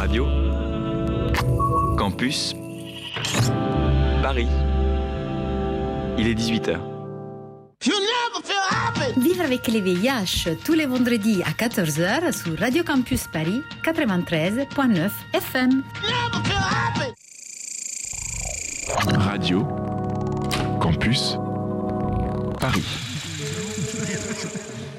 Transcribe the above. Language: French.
Radio Campus Paris. Il est 18h. Vivre avec les VIH tous les vendredis à 14h sur Radio Campus Paris 93.9 FM. Radio Campus Paris.